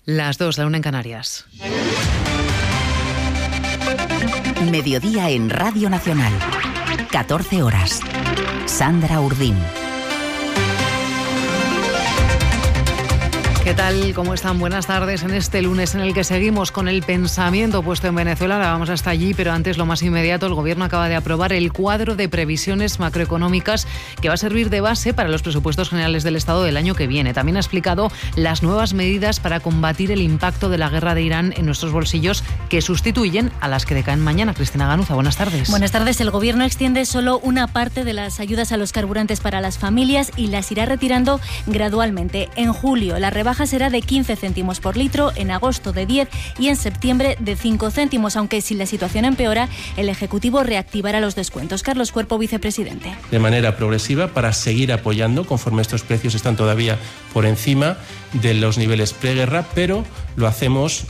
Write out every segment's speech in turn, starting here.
Las 2, la 1 en Canarias. Mediodía en Radio Nacional. 14 horas. Sandra Urdín. ¿Qué tal? ¿Cómo están? Buenas tardes en este lunes en el que seguimos con el pensamiento puesto en Venezuela. Ahora vamos hasta allí, pero antes lo más inmediato, el Gobierno acaba de aprobar el cuadro de previsiones macroeconómicas que va a servir de base para los presupuestos generales del Estado del año que viene. También ha explicado las nuevas medidas para combatir el impacto de la guerra de Irán en nuestros bolsillos, que sustituyen a las que decaen mañana. Cristina Ganuza, buenas tardes. Buenas tardes. El Gobierno extiende solo una parte de las ayudas a los carburantes para las familias y las irá retirando gradualmente. En julio, la rebaja será de 15 céntimos por litro, en agosto de 10 y en septiembre de 5 céntimos, aunque si la situación empeora, el Ejecutivo reactivará los descuentos. Carlos Cuerpo, vicepresidente. De manera progresiva para seguir apoyando conforme estos precios están todavía por encima de los niveles preguerra, pero lo hacemos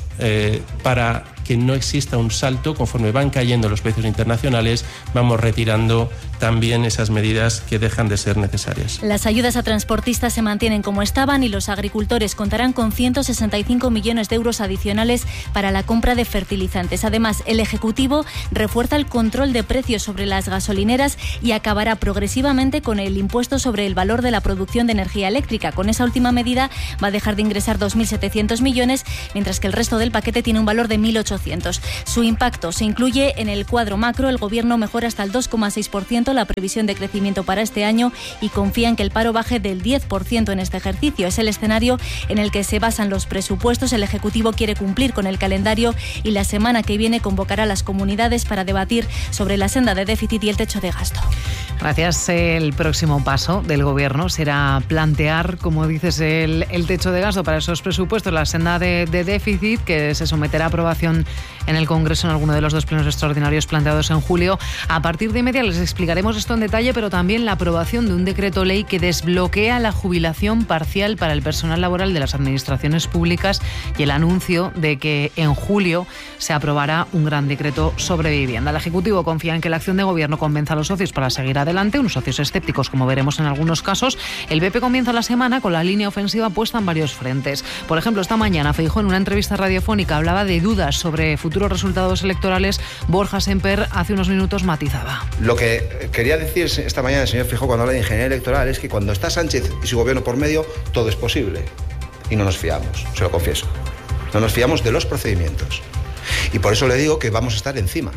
para que no exista un salto. Conforme van cayendo los precios internacionales, vamos retirando también esas medidas que dejan de ser necesarias. Las ayudas a transportistas se mantienen como estaban y los agricultores contarán con 165 millones de euros adicionales para la compra de fertilizantes. Además, el Ejecutivo refuerza el control de precios sobre las gasolineras y acabará progresivamente con el impuesto sobre el valor de la producción de energía eléctrica. Con esa última medida va a dejar de ingresar 2.700 millones, mientras que el resto del paquete tiene un valor de 1.800. Su impacto se incluye en el cuadro macro. El Gobierno mejora hasta el 2,6% la previsión de crecimiento para este año y confía en que el paro baje del 10% en este ejercicio. Es el escenario en el que se basan los presupuestos. El Ejecutivo quiere cumplir con el calendario y la semana que viene convocará a las comunidades para debatir sobre la senda de déficit y el techo de gasto. Gracias. El próximo paso del Gobierno será plantear, como dices, el techo de gasto para esos presupuestos, la senda de déficit, que se someterá a aprobación en el Congreso en alguno de los 2 plenos extraordinarios planteados en julio. A partir de media les explicaremos esto en detalle, pero también la aprobación de un decreto ley que desbloquea la jubilación parcial para el personal laboral de las administraciones públicas y el anuncio de que en julio se aprobará un gran decreto sobre vivienda. El Ejecutivo confía en que la acción de Gobierno convenza a los socios para seguir adelante, unos socios escépticos, como veremos en algunos casos. El PP comienza la semana con la línea ofensiva puesta en varios frentes. Por ejemplo, esta mañana Feijóo, en una entrevista radiofónica, hablaba de dudas sobre futuros resultados electorales. Borja Semper hace unos minutos matizaba. Lo que quería decir esta mañana el señor Feijóo cuando habla de ingeniería electoral es que cuando está Sánchez y su gobierno por medio, todo es posible. Y no nos fiamos, se lo confieso. No nos fiamos de los procedimientos. Y por eso le digo que vamos a estar encima.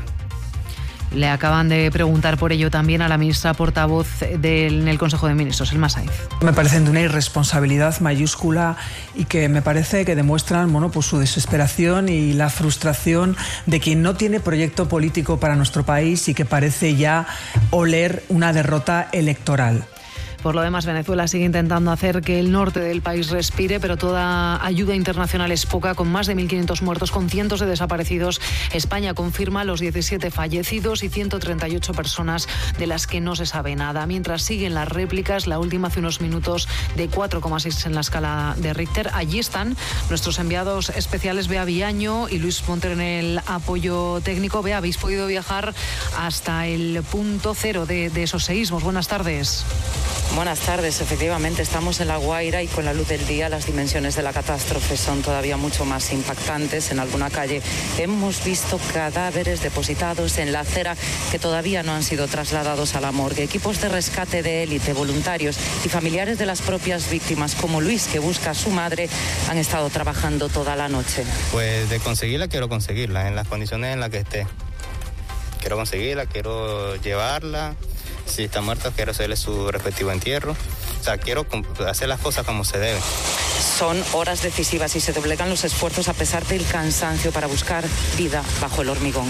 Le acaban de preguntar por ello también a la ministra portavoz en el Consejo de Ministros, Elma Saiz. Me parecen de una irresponsabilidad mayúscula y que me parece que demuestran pues su desesperación y la frustración de quien no tiene proyecto político para nuestro país y que parece ya oler una derrota electoral. Por lo demás, Venezuela sigue intentando hacer que el norte del país respire, pero toda ayuda internacional es poca, con más de 1.500 muertos, con cientos de desaparecidos. España confirma los 17 fallecidos y 138 personas de las que no se sabe nada. Mientras siguen las réplicas, la última hace unos minutos de 4,6 en la escala de Richter. Allí están nuestros enviados especiales, Bea Villaño y Luis Montero, en el apoyo técnico. Bea, habéis podido viajar hasta el punto cero de esos seísmos. Buenas tardes. Buenas tardes, efectivamente estamos en La Guaira y con la luz del día las dimensiones de la catástrofe son todavía mucho más impactantes. En alguna calle hemos visto cadáveres depositados en la acera que todavía no han sido trasladados a la morgue. Equipos de rescate de élite, voluntarios y familiares de las propias víctimas, como Luis, que busca a su madre, han estado trabajando toda la noche. Pues de conseguirla, quiero conseguirla en las condiciones en las que esté. Quiero conseguirla, quiero llevarla. Si está muerto, quiero hacerle su respectivo entierro. O sea, quiero hacer las cosas como se deben. Son horas decisivas y se doblegan los esfuerzos a pesar del cansancio para buscar vida bajo el hormigón.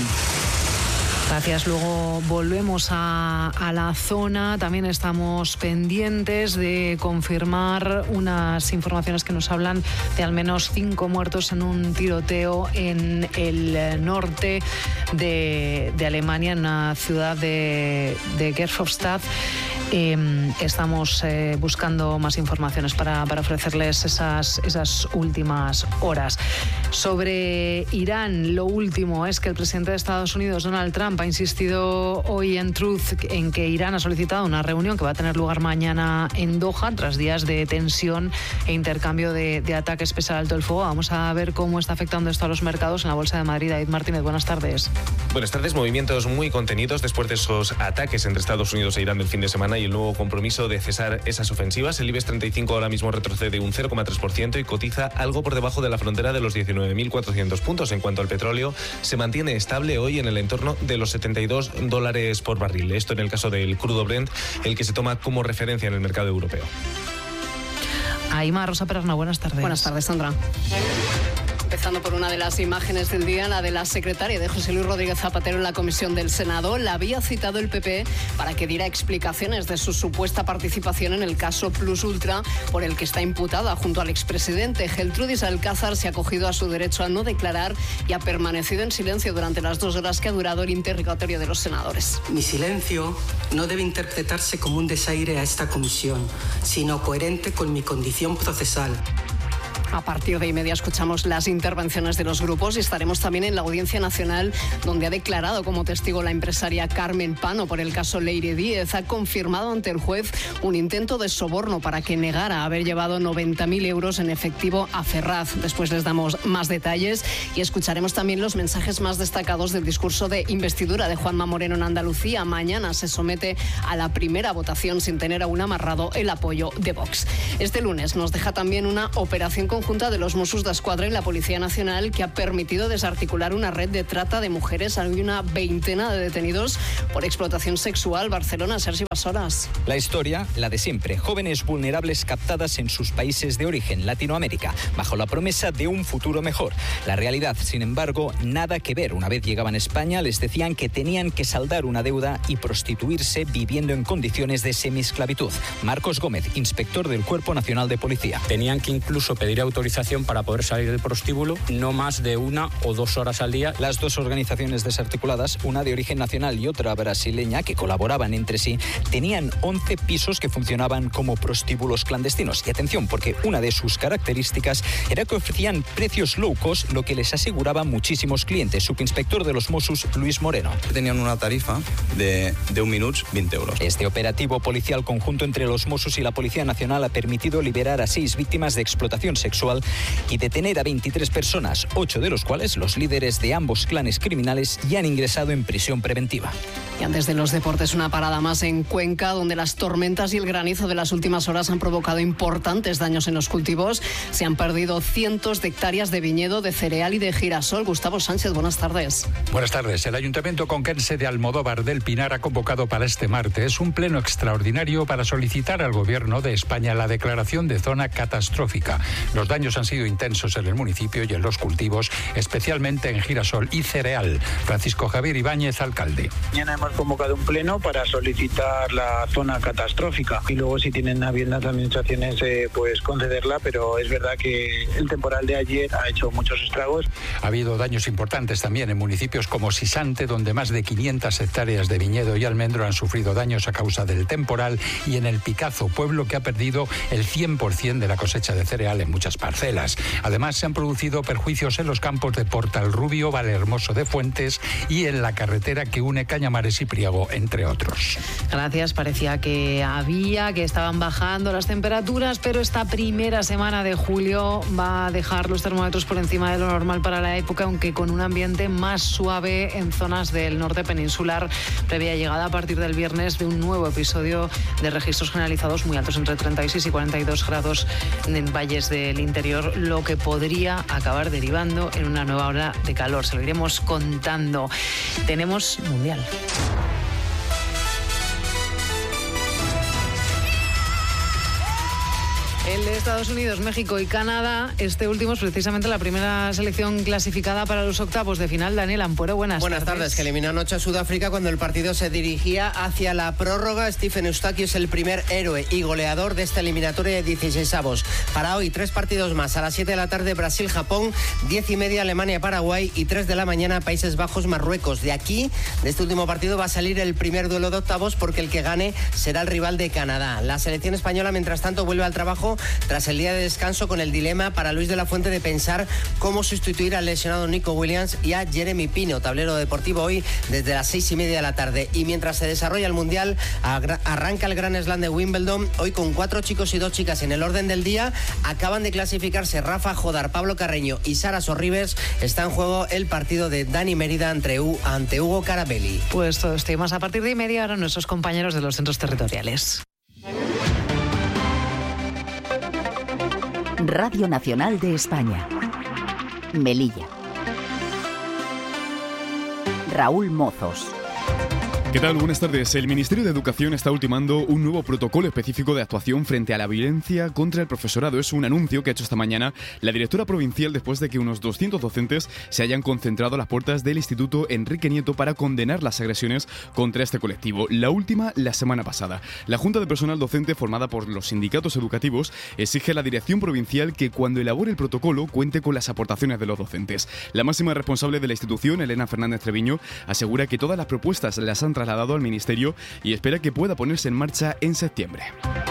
Gracias. Luego volvemos a la zona. También estamos pendientes de confirmar unas informaciones que nos hablan de al menos 5 muertos en un tiroteo en el norte de Alemania, en una ciudad de Gerolstein. Estamos buscando más informaciones para ofrecerles esas últimas horas. Sobre Irán, lo último es que el presidente de Estados Unidos, Donald Trump, ha insistido hoy en Truth en que Irán ha solicitado una reunión que va a tener lugar mañana en Doha, tras días de tensión e intercambio de ataques pese al alto el fuego. Vamos a ver cómo está afectando esto a los mercados en la Bolsa de Madrid. David Martínez, buenas tardes. Buenas tardes. Movimientos muy contenidos después de esos ataques entre Estados Unidos e Irán del fin de semana y el nuevo compromiso de cesar esas ofensivas. El IBEX 35 ahora mismo retrocede un 0,3% y cotiza algo por debajo de la frontera de los 19.400 puntos. En cuanto al petróleo, se mantiene estable hoy en el entorno de los $72 por barril. Esto en el caso del crudo Brent, el que se toma como referencia en el mercado europeo. Aima Rosa Perarna, buenas tardes. Buenas tardes, Sandra. Empezando por una de las imágenes del día, la de la secretaria de José Luis Rodríguez Zapatero en la comisión del Senado. La había citado el PP para que diera explicaciones de su supuesta participación en el caso Plus Ultra, por el que está imputada junto al expresidente. Geltrudis Alcázar se ha acogido a su derecho a no declarar y ha permanecido en silencio durante las 2 horas que ha durado el interrogatorio de los senadores. Mi silencio no debe interpretarse como un desaire a esta comisión, sino coherente con mi condición procesal. A partir de y media escuchamos las intervenciones de los grupos y estaremos también en la Audiencia Nacional, donde ha declarado como testigo la empresaria Carmen Pano por el caso Leire Díez. Ha confirmado ante el juez un intento de soborno para que negara haber llevado 90.000 euros en efectivo a Ferraz. Después les damos más detalles y escucharemos también los mensajes más destacados del discurso de investidura de Juanma Moreno en Andalucía. Mañana se somete a la primera votación sin tener aún amarrado el apoyo de Vox. Este lunes nos deja también una operación conjunta de los Mossos d'Esquadra y la Policía Nacional que ha permitido desarticular una red de trata de mujeres. Hay una veintena de detenidos por explotación sexual. Barcelona, Sergi Basoras. La historia, la de siempre. Jóvenes vulnerables captadas en sus países de origen, Latinoamérica, bajo la promesa de un futuro mejor. La realidad, sin embargo, nada que ver. Una vez llegaban a España, les decían que tenían que saldar una deuda y prostituirse viviendo en condiciones de semiesclavitud. Marcos Gómez, inspector del Cuerpo Nacional de Policía. Tenían que incluso pedir autorización para poder salir del prostíbulo, no más de 1 o 2 horas al día. Las dos organizaciones desarticuladas, una de origen nacional y otra brasileña, que colaboraban entre sí, tenían 11 pisos que funcionaban como prostíbulos clandestinos. Y atención, porque una de sus características era que ofrecían precios low cost, lo que les aseguraba muchísimos clientes. Subinspector de los Mossos, Luis Moreno. Tenían una tarifa de 1 minuto, 20 euros. Este operativo policial conjunto entre los Mossos y la Policía Nacional ha permitido liberar a 6 víctimas de explotación sexual y detener a 23 personas, 8 de los cuales los líderes de ambos clanes criminales ya han ingresado en prisión preventiva. Y antes de los deportes, una parada más en Cuenca, donde las tormentas y el granizo de las últimas horas han provocado importantes daños en los cultivos. Se han perdido cientos de hectáreas de viñedo, de cereal y de girasol. Gustavo Sánchez, buenas tardes. Buenas tardes. El Ayuntamiento conquense de Almodóvar del Pinar ha convocado para este martes un pleno extraordinario para solicitar al Gobierno de España la declaración de zona catastrófica. Los daños han sido intensos en el municipio y en los cultivos, especialmente en girasol y cereal. Francisco Javier Ibáñez, alcalde. Mañana hemos convocado un pleno para solicitar la zona catastrófica y luego si tienen a bien las administraciones pues concederla, pero es verdad que el temporal de ayer ha hecho muchos estragos. Ha habido daños importantes también en municipios como Sisante, donde más de 500 hectáreas de viñedo y almendro han sufrido daños a causa del temporal, y en El Picazo, pueblo que ha perdido el 100% de la cosecha de cereal en muchas parcelas. Además, se han producido perjuicios en los campos de Portalrubio, Valhermoso de Fuentes y en la carretera que une Cañamares y Priego, entre otros. Gracias. Parecía que estaban bajando las temperaturas, pero esta primera semana de julio va a dejar los termómetros por encima de lo normal para la época, aunque con un ambiente más suave en zonas del norte peninsular, previa llegada a partir del viernes de un nuevo episodio de registros generalizados muy altos, entre 36 y 42 grados en valles del interior, lo que podría acabar derivando en una nueva ola de calor. Se lo iremos contando. Tenemos Mundial. El de Estados Unidos, México y Canadá. Este último es precisamente la primera selección clasificada para los octavos de final. Daniel Ampuero, buenas tardes. Que eliminó anoche a Sudáfrica cuando el partido se dirigía hacia la prórroga. Stephen Eustaquio es el primer héroe y goleador de esta eliminatoria de 16avos. Para hoy, 3 partidos más. A las 7 de la tarde, Brasil-Japón, 10:30, Alemania-Paraguay y 3 de la mañana, Países Bajos-Marruecos. De aquí, de este último partido, va a salir el primer duelo de octavos porque el que gane será el rival de Canadá. La selección española, mientras tanto, vuelve al trabajo tras el día de descanso con el dilema para Luis de la Fuente de pensar cómo sustituir al lesionado Nico Williams y a Jeremy Pino. Tablero deportivo hoy desde las 6:30 de la tarde. Y mientras se desarrolla el Mundial, arranca el Grand Slam de Wimbledon, hoy con 4 chicos y 2 chicas en el orden del día. Acaban de clasificarse Rafa Jodar, Pablo Carreño y Sara Sorribes. Está en juego el partido de Dani Mérida ante Hugo Carabelli. Pues todo esto y más a partir de 1:30 ahora nuestros compañeros de los centros territoriales. Radio Nacional de España. Melilla. Raúl Mozos. ¿Qué tal? Buenas tardes. El Ministerio de Educación está ultimando un nuevo protocolo específico de actuación frente a la violencia contra el profesorado. Es un anuncio que ha hecho esta mañana la directora provincial después de que unos 200 docentes se hayan concentrado a las puertas del Instituto Enrique Nieto para condenar las agresiones contra este colectivo. La última, la semana pasada. La Junta de Personal Docente, formada por los sindicatos educativos, exige a la dirección provincial que cuando elabore el protocolo cuente con las aportaciones de los docentes. La máxima responsable de la institución, Elena Fernández Treviño, asegura que todas las propuestas las han trasladado al Ministerio y espera que pueda ponerse en marcha en septiembre.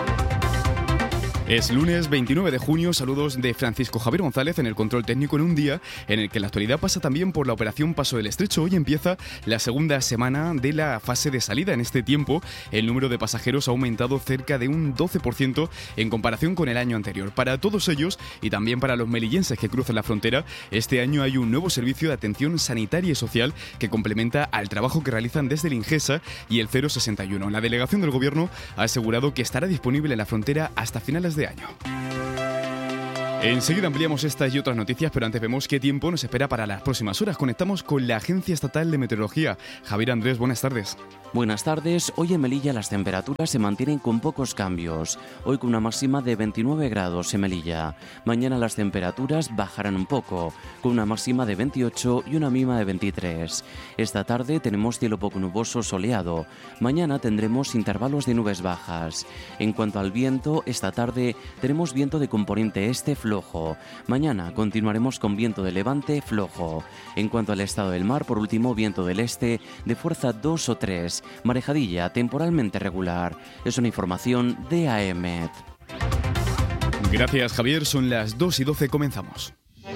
Es lunes 29 de junio, saludos de Francisco Javier González en el control técnico en un día en el que la actualidad pasa también por la operación Paso del Estrecho. Hoy empieza la segunda semana de la fase de salida. En este tiempo, el número de pasajeros ha aumentado cerca de un 12% en comparación con el año anterior. Para todos ellos y también para los melillenses que cruzan la frontera, este año hay un nuevo servicio de atención sanitaria y social que complementa al trabajo que realizan desde el Ingesa y el 061. La delegación del Gobierno ha asegurado que estará disponible en la frontera hasta finales de año. Enseguida ampliamos estas y otras noticias, pero antes vemos qué tiempo nos espera para las próximas horas. Conectamos con la Agencia Estatal de Meteorología. Javier Andrés, buenas tardes. Buenas tardes. Hoy en Melilla las temperaturas se mantienen con pocos cambios. Hoy con una máxima de 29 grados en Melilla. Mañana las temperaturas bajarán un poco, con una máxima de 28 y una mínima de 23. Esta tarde tenemos cielo poco nuboso soleado. Mañana tendremos intervalos de nubes bajas. En cuanto al viento, esta tarde tenemos viento de componente este flojo. Mañana continuaremos con viento de levante flojo. En cuanto al estado del mar, por último, viento del este de fuerza 2 o 3. Marejadilla temporalmente regular. Es una información de AEMET. Gracias, Javier. Son las 2:12. Comenzamos.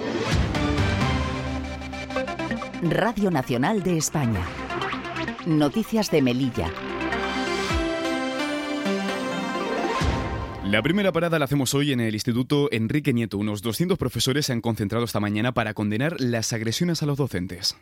Radio Nacional de España. Noticias de Melilla. La primera parada la hacemos hoy en el Instituto Enrique Nieto. Unos 200 profesores se han concentrado esta mañana para condenar las agresiones a los docentes.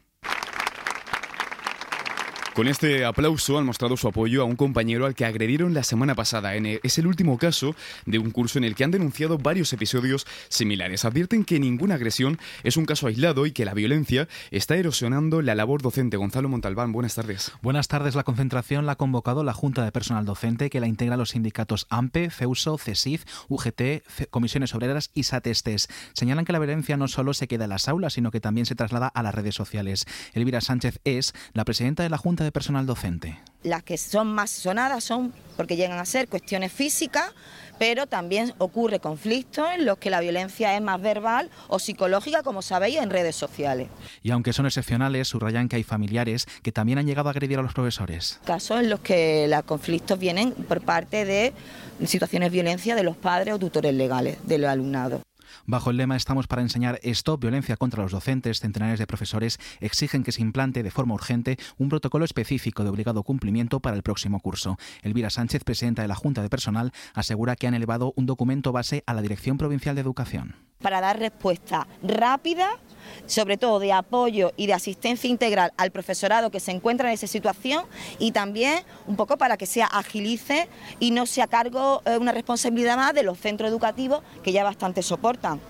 Con este aplauso han mostrado su apoyo a un compañero al que agredieron la semana pasada. Es el último caso de un curso en el que han denunciado varios episodios similares. Advierten que ninguna agresión es un caso aislado y que la violencia está erosionando la labor docente. Gonzalo Montalbán, buenas tardes. Buenas tardes. La concentración la ha convocado la Junta de Personal Docente, que la integra los sindicatos AMPE, CEUSO, CESIF, UGT, Comisiones Obreras y SATESTES. Señalan que la violencia no solo se queda en las aulas, sino que también se traslada a las redes sociales. Elvira Sánchez es la presidenta de la Junta de Personal Docente. Las que son más sonadas son porque llegan a ser cuestiones físicas, pero también ocurre conflictos en los que la violencia es más verbal o psicológica, como sabéis, en redes sociales. Y aunque son excepcionales, subrayan que hay familiares que también han llegado a agredir a los profesores. Casos en los que los conflictos vienen por parte de situaciones de violencia de los padres o tutores legales del alumnado. Bajo el lema Estamos para enseñar Stop Violencia contra los docentes, centenares de profesores exigen que se implante de forma urgente un protocolo específico de obligado cumplimiento para el próximo curso. Elvira Sánchez, presidenta de la Junta de Personal, asegura que han elevado un documento base a la Dirección Provincial de Educación. Para dar respuesta rápida, sobre todo de apoyo y de asistencia integral al profesorado que se encuentra en esa situación, y también un poco para que se agilice y no sea a cargo una responsabilidad más de los centros educativos que ya bastante soportan.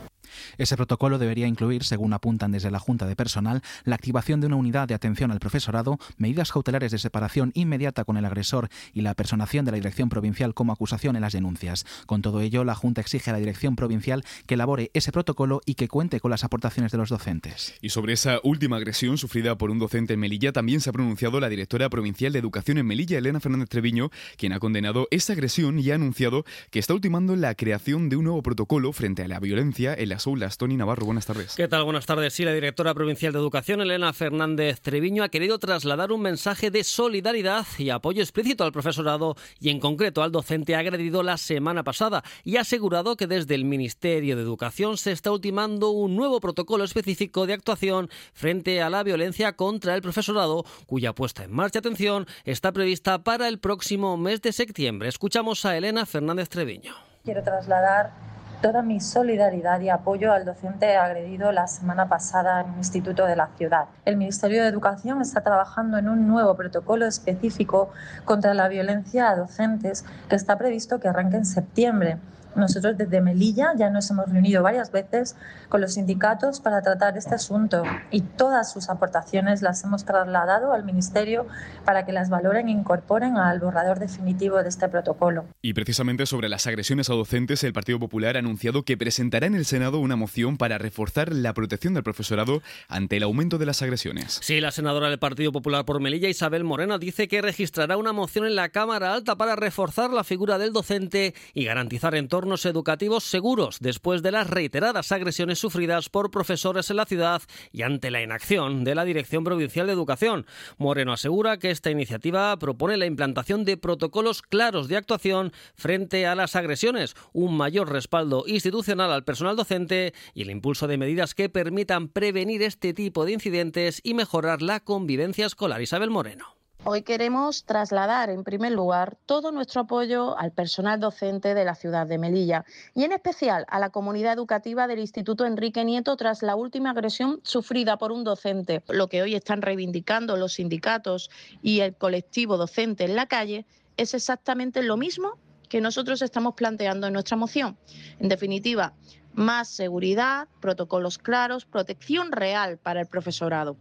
Ese protocolo debería incluir, según apuntan desde la Junta de Personal, la activación de una unidad de atención al profesorado, medidas cautelares de separación inmediata con el agresor y la personación de la Dirección Provincial como acusación en las denuncias. Con todo ello, la Junta exige a la Dirección Provincial que elabore ese protocolo y que cuente con las aportaciones de los docentes. Y sobre esa última agresión sufrida por un docente en Melilla también se ha pronunciado la directora provincial de Educación en Melilla, Elena Fernández Treviño, quien ha condenado esa agresión y ha anunciado que está ultimando la creación de un nuevo protocolo frente a la violencia en las aulas. Tony Navarro, buenas tardes. ¿Qué tal? Buenas tardes. Sí, la directora provincial de Educación, Elena Fernández Treviño, ha querido trasladar un mensaje de solidaridad y apoyo explícito al profesorado y en concreto al docente agredido la semana pasada, y ha asegurado que desde el Ministerio de Educación se está ultimando un nuevo protocolo específico de actuación frente a la violencia contra el profesorado, cuya puesta en marcha, atención, está prevista para el próximo mes de septiembre. Escuchamos a Elena Fernández Treviño. Quiero trasladar toda mi solidaridad y apoyo al docente agredido la semana pasada en un instituto de la ciudad. El Ministerio de Educación está trabajando en un nuevo protocolo específico contra la violencia a docentes que está previsto que arranque en septiembre. Nosotros desde Melilla ya nos hemos reunido varias veces con los sindicatos para tratar este asunto y todas sus aportaciones las hemos trasladado al Ministerio para que las valoren e incorporen al borrador definitivo de este protocolo. Y precisamente sobre las agresiones a docentes, el Partido Popular ha anunciado que presentará en el Senado una moción para reforzar la protección del profesorado ante el aumento de las agresiones. Sí, la senadora del Partido Popular por Melilla, Isabel Moreno, dice que registrará una moción en la Cámara Alta para reforzar la figura del docente y garantizar entornos educativos seguros después de las reiteradas agresiones sufridas por profesores en la ciudad y ante la inacción de la Dirección Provincial de Educación. Moreno asegura que esta iniciativa propone la implantación de protocolos claros de actuación frente a las agresiones, un mayor respaldo institucional al personal docente y el impulso de medidas que permitan prevenir este tipo de incidentes y mejorar la convivencia escolar. Isabel Moreno. Hoy queremos trasladar, en primer lugar, todo nuestro apoyo al personal docente de la ciudad de Melilla y, en especial, a la comunidad educativa del Instituto Enrique Nieto tras la última agresión sufrida por un docente. Lo que hoy están reivindicando los sindicatos y el colectivo docente en la calle es exactamente lo mismo que nosotros estamos planteando en nuestra moción. En definitiva, más seguridad, protocolos claros, protección real para el profesorado.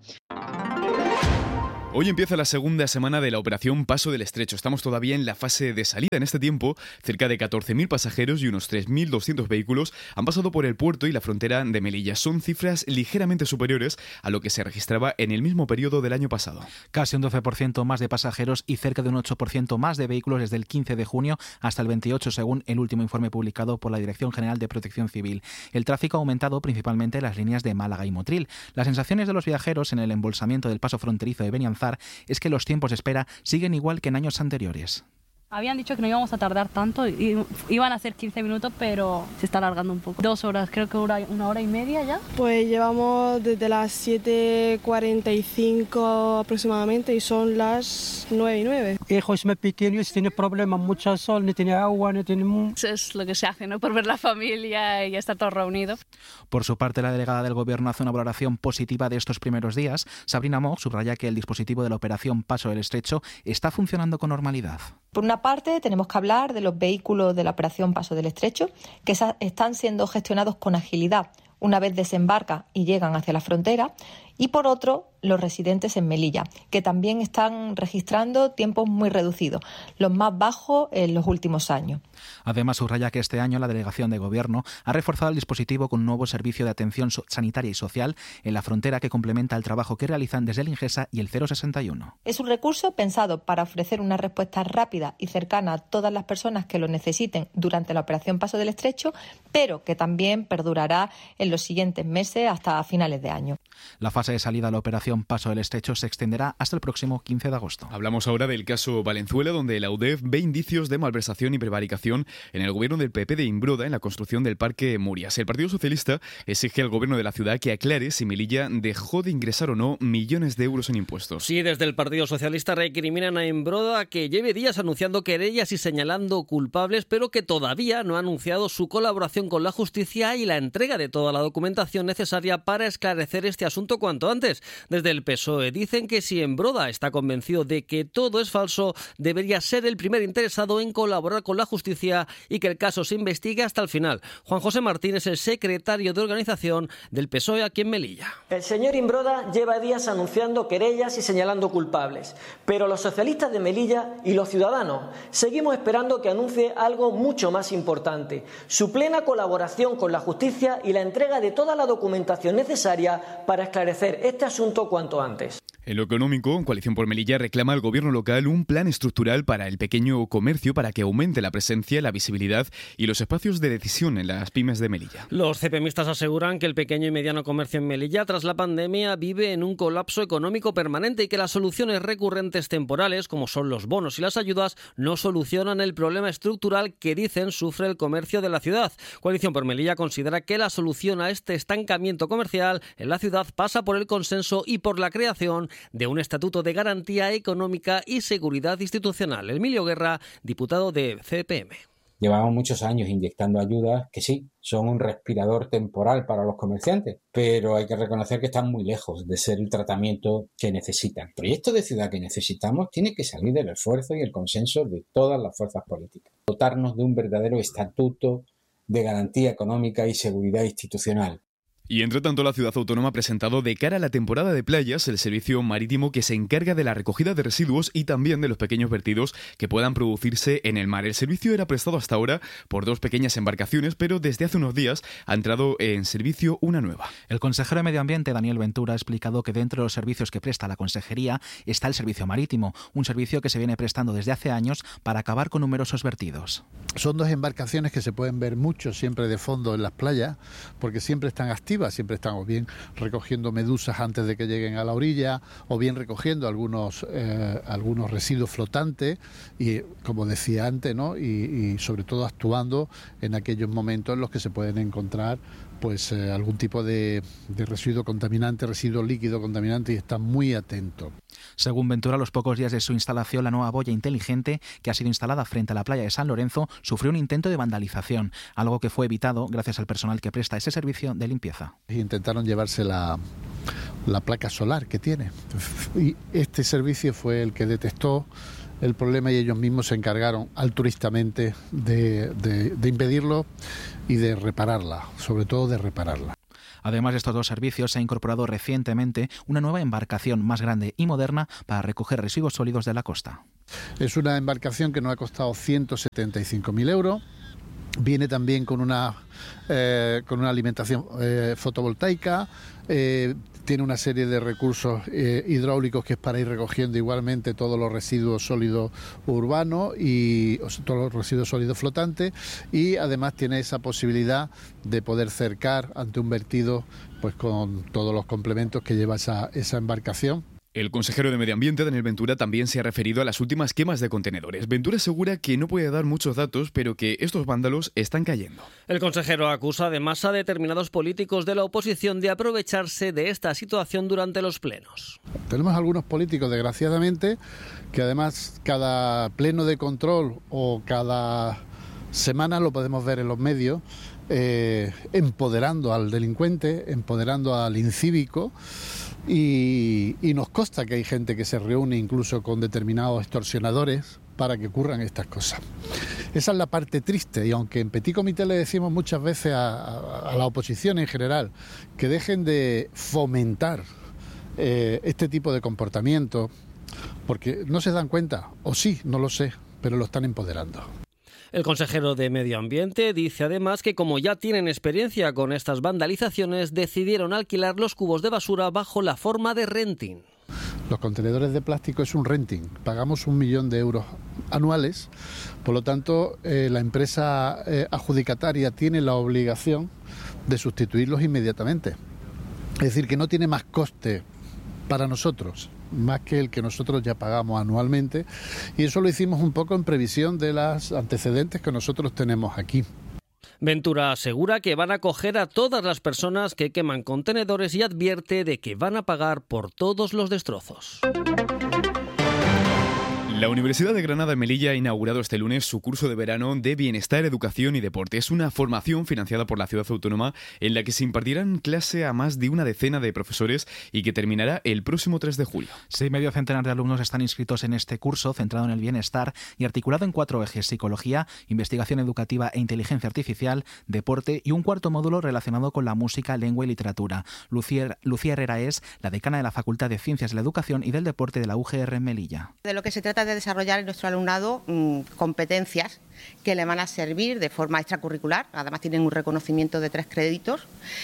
Hoy empieza la segunda semana de la operación Paso del Estrecho. Estamos todavía en la fase de salida. En este tiempo, cerca de 14.000 pasajeros y unos 3.200 vehículos han pasado por el puerto y la frontera de Melilla. Son cifras ligeramente superiores a lo que se registraba en el mismo periodo del año pasado. Casi un 12% más de pasajeros y cerca de un 8% más de vehículos desde el 15 de junio hasta el 28, según el último informe publicado por la Dirección General de Protección Civil. El tráfico ha aumentado principalmente en las líneas de Málaga y Motril. Las sensaciones de los viajeros en el embolsamiento del paso fronterizo de Benianzar es que los tiempos de espera siguen igual que en años anteriores. Habían dicho que no íbamos a tardar tanto, iban a ser 15 minutos, pero se está alargando un poco. 2 horas, creo que una hora y media ya. Pues llevamos desde las 7:45 aproximadamente y son las 9:09. Hijos más pequeños tienen problemas, mucho sol, ni tiene agua, ni tiene... Es lo que se hace, ¿no? Por ver la familia y estar todos reunidos. Por su parte, la delegada del Gobierno hace una valoración positiva de estos primeros días. Sabrina Moog subraya que el dispositivo de la operación Paso del Estrecho está funcionando con normalidad. Por una parte, tenemos que hablar de los vehículos de la operación Paso del Estrecho, que están siendo gestionados con agilidad una vez desembarcan y llegan hacia la frontera, y por otro, los residentes en Melilla, que también están registrando tiempos muy reducidos, los más bajos en los últimos años. Además, subraya que este año la Delegación de Gobierno ha reforzado el dispositivo con un nuevo servicio de atención sanitaria y social en la frontera que complementa el trabajo que realizan desde el Ingesa y el 061. Es un recurso pensado para ofrecer una respuesta rápida y cercana a todas las personas que lo necesiten durante la operación Paso del Estrecho, pero que también perdurará en los siguientes meses hasta finales de año. La fase de salida a la operación Paso del Estrecho se extenderá hasta el próximo 15 de agosto. Hablamos ahora del caso Valenzuela, donde la UDEF ve indicios de malversación y prevaricación en el gobierno del PP de Imbroda en la construcción del Parque Murias. El Partido Socialista exige al gobierno de la ciudad que aclare si Melilla dejó de ingresar o no millones de euros en impuestos. Sí, desde el Partido Socialista recriminan a Imbroda que lleve días anunciando querellas y señalando culpables, pero que todavía no ha anunciado su colaboración con la justicia y la entrega de toda la documentación necesaria para esclarecer este asunto cuanto cuanto antes. Desde el PSOE dicen que si Embroda está convencido de que todo es falso, debería ser el primer interesado en colaborar con la justicia y que el caso se investigue hasta el final. Juan José Martín es el secretario de organización del PSOE aquí en Melilla. El señor Embroda lleva días anunciando querellas y señalando culpables, pero los socialistas de Melilla y los ciudadanos seguimos esperando que anuncie algo mucho más importante: su plena colaboración con la justicia y la entrega de toda la documentación necesaria para esclarecer este asunto cuanto antes. En lo económico, Coalición por Melilla reclama al gobierno local un plan estructural para el pequeño comercio para que aumente la presencia, la visibilidad y los espacios de decisión en las pymes de Melilla. Los CPMistas aseguran que el pequeño y mediano comercio en Melilla tras la pandemia vive en un colapso económico permanente y que las soluciones recurrentes temporales, como son los bonos y las ayudas, no solucionan el problema estructural que dicen sufre el comercio de la ciudad. Coalición por Melilla considera que la solución a este estancamiento comercial en la ciudad pasa por el consenso y por la creación de un estatuto de garantía económica y seguridad institucional. Emilio Guerra, diputado de CPM. Llevamos muchos años inyectando ayudas que sí, son un respirador temporal para los comerciantes, pero hay que reconocer que están muy lejos de ser el tratamiento que necesitan. El proyecto de ciudad que necesitamos tiene que salir del esfuerzo y el consenso de todas las fuerzas políticas. Dotarnos de un verdadero estatuto de garantía económica y seguridad institucional. Y entre tanto, la ciudad autónoma ha presentado de cara a la temporada de playas el servicio marítimo que se encarga de la recogida de residuos y también de los pequeños vertidos que puedan producirse en el mar. El servicio era prestado hasta ahora por 2 pequeñas embarcaciones, pero desde hace unos días ha entrado en servicio una nueva. El consejero de Medio Ambiente, Daniel Ventura, ha explicado que dentro de los servicios que presta la consejería está el servicio marítimo, un servicio que se viene prestando desde hace años para acabar con numerosos vertidos. Son 2 embarcaciones que se pueden ver mucho siempre de fondo en las playas, porque siempre están activas. Siempre estamos bien recogiendo medusas antes de que lleguen a la orilla o bien recogiendo algunos residuos flotantes y, como decía antes, ¿no? y sobre todo actuando en aquellos momentos en los que se pueden encontrar pues algún tipo de residuo contaminante, residuo líquido contaminante, y están muy atentos. Según Ventura, a los pocos días de su instalación, la nueva boya inteligente que ha sido instalada frente a la playa de San Lorenzo sufrió un intento de vandalización, algo que fue evitado gracias al personal que presta ese servicio de limpieza. Intentaron llevarse la placa solar que tiene, y este servicio fue el que detectó el problema y ellos mismos se encargaron altruistamente de impedirlo y de repararla, sobre todo de repararla. Además de estos 2 servicios, se ha incorporado recientemente una nueva embarcación más grande y moderna para recoger residuos sólidos de la costa. Es una embarcación que nos ha costado 175.000 euros. Viene también con una alimentación fotovoltaica, tiene una serie de recursos hidráulicos que es para ir recogiendo igualmente todos los residuos sólidos urbanos y todos los residuos sólidos flotantes, y además tiene esa posibilidad de poder cercar ante un vertido pues con todos los complementos que lleva esa embarcación. El consejero de Medio Ambiente, Daniel Ventura, también se ha referido a las últimas quemas de contenedores. Ventura asegura que no puede dar muchos datos, pero que estos vándalos están cayendo. El consejero acusa además a determinados políticos de la oposición de aprovecharse de esta situación durante los plenos. Tenemos algunos políticos, desgraciadamente, que además cada pleno de control o cada semana lo podemos ver en los medios, empoderando al delincuente, empoderando al incívico. Y nos consta que hay gente que se reúne incluso con determinados extorsionadores para que ocurran estas cosas. Esa es la parte triste, y aunque en Petit Comité le decimos muchas veces a la oposición en general que dejen de fomentar este tipo de comportamiento, porque no se dan cuenta, o sí, no lo sé, pero lo están empoderando. El consejero de Medio Ambiente dice además que como ya tienen experiencia con estas vandalizaciones, decidieron alquilar los cubos de basura bajo la forma de renting. Los contenedores de plástico es un renting, pagamos 1 millón de euros anuales, por lo tanto la empresa adjudicataria tiene la obligación de sustituirlos inmediatamente. Es decir, que no tiene más coste para nosotros, más que el que nosotros ya pagamos anualmente, y eso lo hicimos un poco en previsión de los antecedentes que nosotros tenemos aquí. Ventura asegura que van a acoger a todas las personas que queman contenedores y advierte de que van a pagar por todos los destrozos. La Universidad de Granada en Melilla ha inaugurado este lunes su curso de verano de Bienestar, Educación y Deporte. Es una formación financiada por la ciudad autónoma en la que se impartirán clase a más de una decena de profesores y que terminará el próximo 3 de julio. Sí, medio centenar de alumnos están inscritos en este curso centrado en el bienestar y articulado en 4 ejes: psicología, investigación educativa e inteligencia artificial, deporte y un cuarto módulo relacionado con la música, lengua y literatura. Lucía Herrera es la decana de la Facultad de Ciencias de la Educación y del Deporte de la UGR en Melilla. De lo que se trata de desarrollar en nuestro alumnado competencias que le van a servir de forma extracurricular. Además tienen un reconocimiento de 3 créditos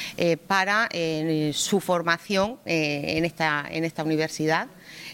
para su formación en esta universidad,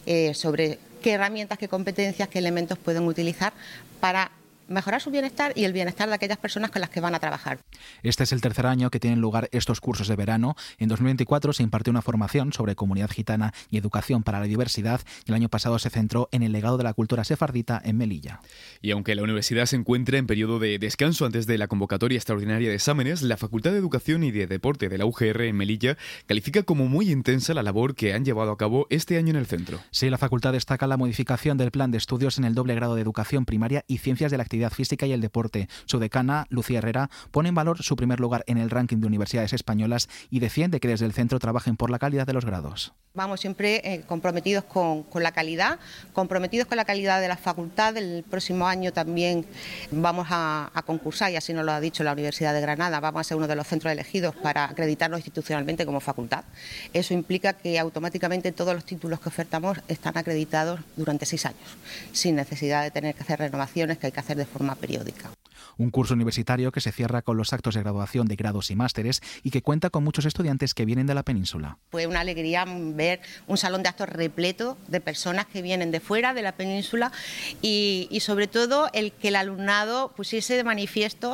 sobre qué herramientas, qué competencias, qué elementos pueden utilizar para mejorar su bienestar y el bienestar de aquellas personas con las que van a trabajar. Este es el tercer año que tienen lugar estos cursos de verano. En 2024 se impartió una formación sobre comunidad gitana y educación para la diversidad y el año pasado se centró en el legado de la cultura sefardita en Melilla. Y aunque la universidad se encuentra en periodo de descanso antes de la convocatoria extraordinaria de exámenes, la Facultad de Educación y de Deporte de la UGR en Melilla califica como muy intensa la labor que han llevado a cabo este año en el centro. Sí, la facultad destaca la modificación del plan de estudios en el doble grado de Educación Primaria y Ciencias de la Actividad Física y el Deporte. Su decana, Lucía Herrera, pone en valor su primer lugar en el ranking de universidades españolas y defiende que desde el centro trabajen por la calidad de los grados. Vamos siempre comprometidos con la calidad, comprometidos con la calidad de la facultad. El próximo año también vamos a concursar, y así nos lo ha dicho la Universidad de Granada, vamos a ser uno de los centros elegidos para acreditarnos institucionalmente como facultad. Eso implica que automáticamente todos los títulos que ofertamos están acreditados durante 6 años, sin necesidad de tener que hacer renovaciones que hay que hacer de forma periódica. Un curso universitario que se cierra con los actos de graduación de grados y másteres y que cuenta con muchos estudiantes que vienen de la península. Fue una alegría ver un salón de actos repleto de personas que vienen de fuera de la península y sobre todo el que el alumnado pusiese de manifiesto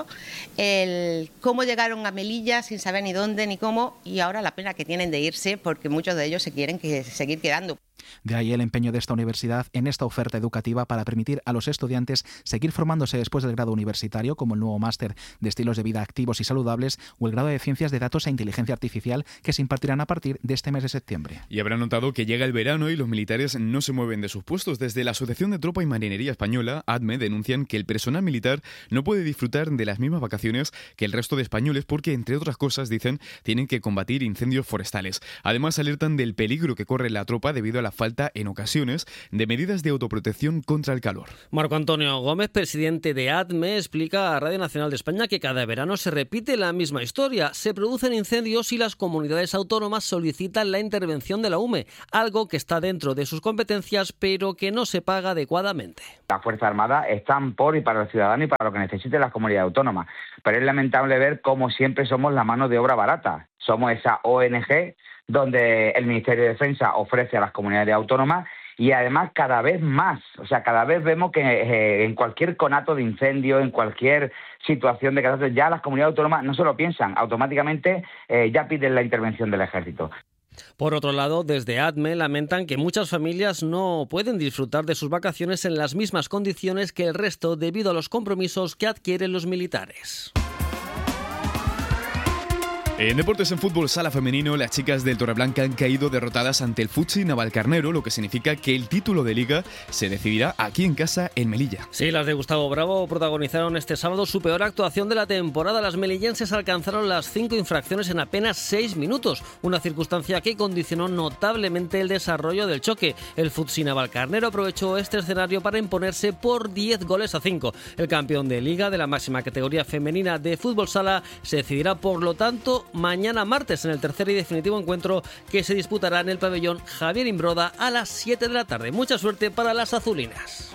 el cómo llegaron a Melilla sin saber ni dónde ni cómo, y ahora la pena que tienen de irse porque muchos de ellos se quieren seguir quedando. De ahí el empeño de esta universidad en esta oferta educativa para permitir a los estudiantes seguir formándose después del grado universitario, como el nuevo máster de estilos de vida activos y saludables o el grado de Ciencias de Datos e Inteligencia Artificial, que se impartirán a partir de este mes de septiembre. Y habrán notado que llega el verano y los militares no se mueven de sus puestos. Desde la Asociación de Tropa y Marinería Española, ADME, denuncian que el personal militar no puede disfrutar de las mismas vacaciones que el resto de españoles porque, entre otras cosas, dicen, tienen que combatir incendios forestales. Además, alertan del peligro que corre la tropa debido a la falta, en ocasiones, de medidas de autoprotección contra el calor. Marco Antonio Gómez, presidente de ADME, explica a Radio Nacional de España que cada verano se repite la misma historia. Se producen incendios y las comunidades autónomas solicitan la intervención de la UME, algo que está dentro de sus competencias pero que no se paga adecuadamente. Las Fuerzas Armadas están por y para los ciudadanos y para lo que necesiten las comunidades autónomas, pero es lamentable ver cómo siempre somos la mano de obra barata. Somos esa ONG donde el Ministerio de Defensa ofrece a las comunidades autónomas y además cada vez más, cada vez vemos que en cualquier conato de incendio, en cualquier situación de catástrofe, ya las comunidades autónomas no se lo piensan, automáticamente ya piden la intervención del Ejército. Por otro lado, desde ADME lamentan que muchas familias no pueden disfrutar de sus vacaciones en las mismas condiciones que el resto debido a los compromisos que adquieren los militares. En deportes en fútbol sala femenino, las chicas del Torreblanca han caído derrotadas ante el Futsi Navalcarnero, lo que significa que el título de liga se decidirá aquí en casa en Melilla. Sí, las de Gustavo Bravo protagonizaron este sábado su peor actuación de la temporada. Las melillenses alcanzaron las 5 infracciones en apenas 6 minutos, una circunstancia que condicionó notablemente el desarrollo del choque. El Futsi Navalcarnero aprovechó este escenario para imponerse por 10-5. El campeón de liga de la máxima categoría femenina de fútbol sala se decidirá, por lo tanto, mañana martes en el tercer y definitivo encuentro que se disputará en el pabellón Javier Imbroda a las 7 de la tarde. Mucha suerte para las azulinas.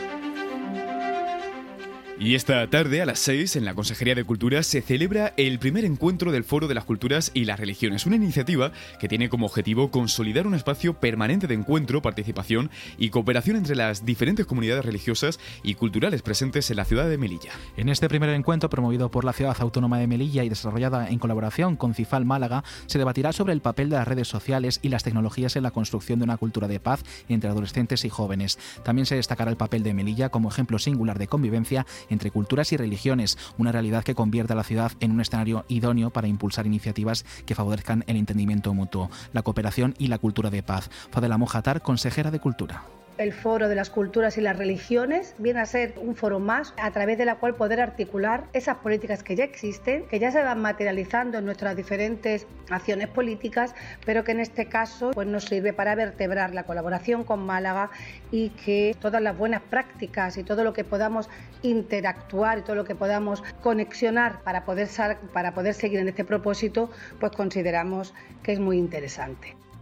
Y esta tarde, a las 6, en la Consejería de Cultura, se celebra el primer encuentro del Foro de las Culturas y las Religiones, una iniciativa que tiene como objetivo consolidar un espacio permanente de encuentro, participación y cooperación entre las diferentes comunidades religiosas y culturales presentes en la ciudad de Melilla. En este primer encuentro, promovido por la Ciudad Autónoma de Melilla y desarrollada en colaboración con CIFAL Málaga, se debatirá sobre el papel de las redes sociales y las tecnologías en la construcción de una cultura de paz entre adolescentes y jóvenes. También se destacará el papel de Melilla como ejemplo singular de convivencia entre culturas y religiones, una realidad que convierte a la ciudad en un escenario idóneo para impulsar iniciativas que favorezcan el entendimiento mutuo, la cooperación y la cultura de paz. Fadela Mojatar, consejera de Cultura. el Foro de las Culturas y las Religiones viene a ser un foro más a través de la cual poder articular esas políticas que ya existen, que ya se van materializando en nuestras diferentes acciones políticas, pero que en este caso pues nos sirve para vertebrar la colaboración con Málaga y que todas las buenas prácticas y todo lo que podamos interactuar y todo lo que podamos conexionar para poder seguir en este propósito, pues consideramos que es muy interesante.